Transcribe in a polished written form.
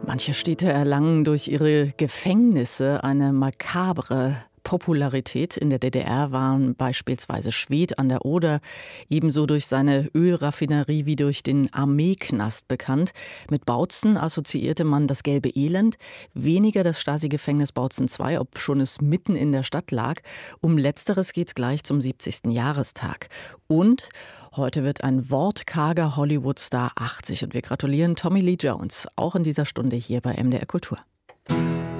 Manche Städte erlangen durch ihre Gefängnisse eine makabre Popularität. In der DDR waren beispielsweise Schwedt an der Oder ebenso durch seine Ölraffinerie wie durch den Armeeknast bekannt. Mit Bautzen assoziierte man das gelbe Elend, weniger das Stasi-Gefängnis Bautzen II, obschon es mitten in der Stadt lag. Um letzteres geht es gleich zum 70. Jahrestag. Und heute wird ein wortkarger Hollywood-Star 80 und wir gratulieren Tommy Lee Jones, auch in dieser Stunde hier bei MDR Kultur.